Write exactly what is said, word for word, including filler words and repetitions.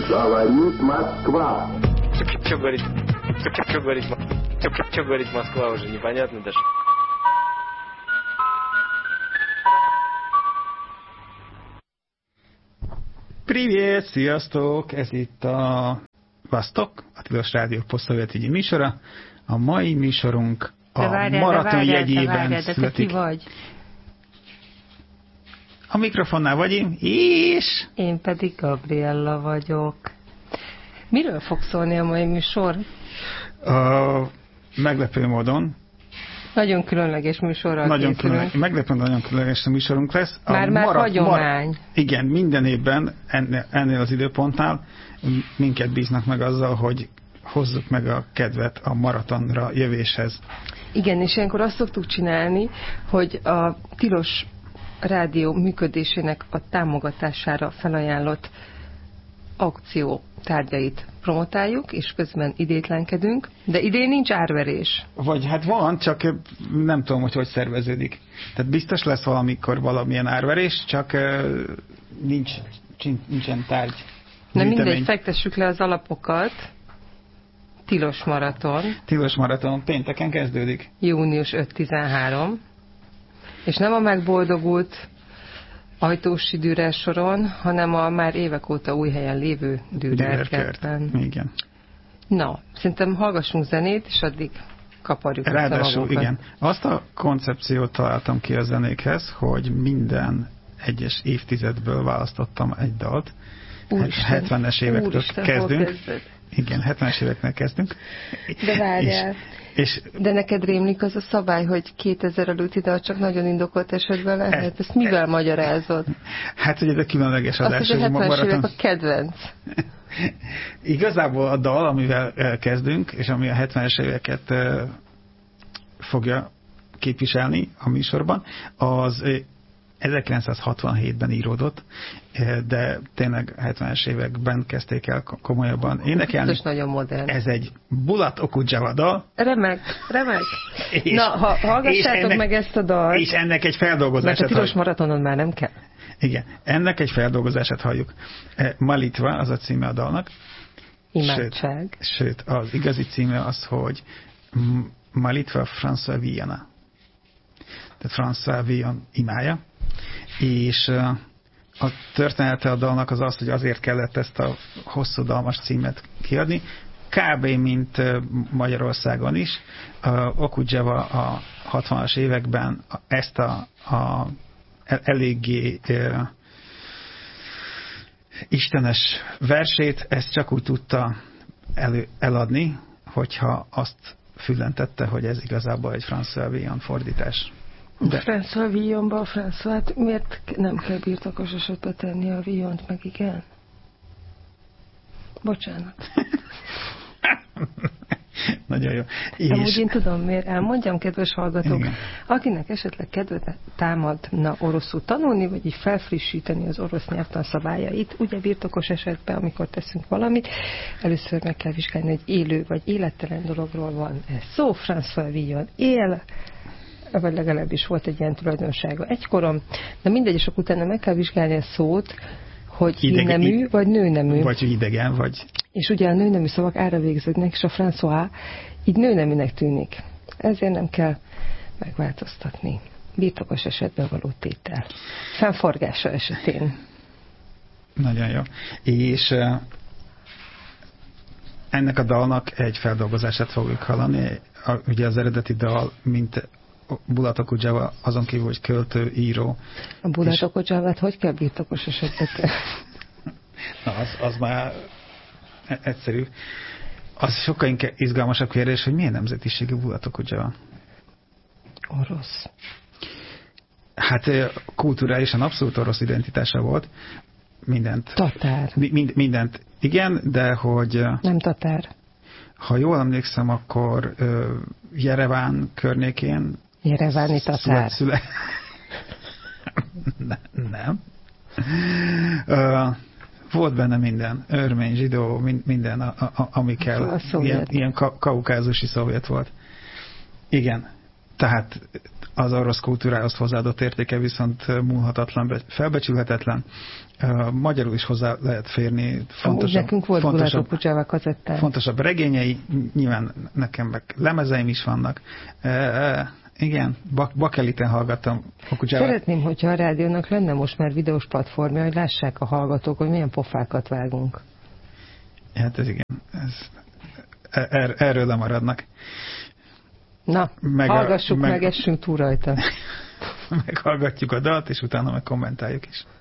Говорит Москва. Что говорит? Что говорит? Что говорит Москва, уже непонятно даже. Привет, sziasztok! Ez itt a Vasztok, a Tilos Rádió posztszovjetügyi műsora. A mai műsorunk a várjál, maraton várjál, jegyében várjál, születik. De te ki vagy? A mikrofonnál vagyim, és... Én pedig Gabriella vagyok. Miről fog szólni a mai műsor? A meglepő módon. Nagyon különleges műsorral nagyon készülünk. Különleges, meglepő, nagyon különleges műsorunk lesz. A Már-már marat, hagyomány. Mar, igen, minden évben ennél, ennél az időpontnál minket bíznak meg azzal, hogy hozzuk meg a kedvet a maratonra jövéshez. Igen, és ilyenkor azt szoktuk csinálni, hogy a Tilos Rádió működésének a támogatására felajánlott akció tárgyait promotáljuk, és közben idétlenkedünk, de idén nincs árverés. Vagy hát van, csak nem tudom, hogy hogy szerveződik. Tehát biztos lesz valamikor valamilyen árverés, csak nincs, nincsen tárgy. Na mindegy, fektessük le az alapokat. Tilos maraton. Tilos maraton pénteken kezdődik. június ötödike tizenhárom. És nem a megboldogult Ajtósi Dürer soron, hanem a már évek óta új helyen lévő Dürer kertben. Igen. Na, szerintem hallgassunk zenét, és addig kaparjuk össze magunkat. Ráadásul, igen. Azt a koncepciót találtam ki a zenékhez, hogy minden egyes évtizedből választottam egy dalt. Úristen, hetvenes évektől Úristen, kezdünk. Igen, hetvenes éveknél kezdünk. De várjál. És, de neked rémlik az a szabály, hogy kétezer előtti dal csak nagyon indokolt esetben lehet? Ezt mivel e, magyarázod? Hát, hogy ez a különleges adás. Azt, hogy a hetvenes évek a kedvenc. Igazából a dal, amivel kezdünk, és ami a hetvenes éveket fogja képviselni a műsorban, az ezerkilencszázhatvanhétben íródott, de tényleg hetvenes években kezdték el komolyabban énekelni. Ez nagyon modern. Ez egy Bulat Okudzsava dal. Remek, remek. És, Na, ha, hallgassátok ennek, meg ezt a dalt. És ennek egy feldolgozását. Mert a tilos maratonon már nem kell. Igen, ennek egy feldolgozását halljuk. Malitva az a címe a dalnak. Imádság. Sőt, sőt, az igazi címe az, hogy Malitva François Villena. Tehát François Villon imája. És a története a dalnak az az, hogy azért kellett ezt a hosszúdalmas címet kiadni, kb. Mint Magyarországon is. Okudzsava a hatvanas években ezt a, a eléggé e, istenes versét, ezt csak úgy tudta elő, eladni, hogyha azt füllentette, hogy ez igazából egy François Villon fordítás. De François Villonba a François-t miért nem kell birtokos esetbe tenni a Villont, meg igen? Bocsánat. Nagyon jó. Nem úgy én tudom, miért elmondjam, kedves hallgatók, igen. Akinek esetleg kedvet támadna oroszul tanulni, vagy így felfrissíteni az orosz nyelvtan szabályait, ugye birtokos esetben, amikor teszünk valamit, először meg kell vizsgálni, hogy élő vagy élettelen dologról van ez szó. François Villon él, vagy legalábbis volt egy ilyen tulajdonsága egykorom, de mindegy, és akkor utána meg kell vizsgálni a szót, hogy nemű, vagy nőnemű. Vagy idegen, vagy... És ugye a nőnemű szavak ára végződnek, és a François így nőneműnek tűnik. Ezért nem kell megváltoztatni. Birtokos esetben való tétel. Fennforgása esetén. Nagyon jó. És uh, ennek a dalnak egy feldolgozását fogjuk hallani. A, ugye az eredeti dal, mint Bulat Okudzsava, azon kívül, hogy költő, író. A Bulat Okudzsavát hogy kell birtokos esetben? Na, az, az már egyszerű. Az sokkal inkább izgalmasabb kérdés, hogy milyen nemzetiségű Bulat Okudzsava? Orosz. Hát kulturálisan abszolút orosz identitása volt. Mindent. Tatár. Mind, mindent. Igen, de hogy... Nem tatár. Ha jól emlékszem, akkor uh, Jereván környékén Jereváni tatár. Szüle... ne, nem. Uh, volt benne minden. Örmény, zsidó, minden, a, a, ami kell. Ilyen, ilyen ka- kaukázusi szovjet volt. Igen. Tehát az orosz kultúrához hozzáadott értéke viszont múlhatatlan, felbecsülhetetlen. Magyarul is hozzá lehet férni. Fontosabb, Úgy nekünk volt fontosabb, Pucsával kazettán. Fontosabb regényei, nyilván nekem meg lemezeim is vannak. E, e, igen, bak, bakeliten hallgattam Okucsával. Szeretném, hogyha a rádiónak lenne most már videós platformja, hogy lássák a hallgatók, hogy milyen pofákat vágunk. Hát ez igen, ez, er, erről lemaradnak. Na, meg hallgassuk a, meg, meg, essünk túl rajta. Meghallgatjuk a dalt, és utána meg kommentáljuk is.